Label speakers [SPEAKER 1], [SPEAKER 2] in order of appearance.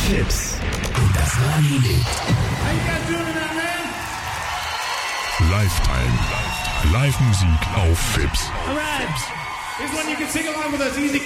[SPEAKER 1] Fips und das Radio lebt.
[SPEAKER 2] How you guys doing tonight, man?
[SPEAKER 3] Lifetime. Live-Musik auf Fips.
[SPEAKER 2] All right. Here's one you can sing along with us. Easy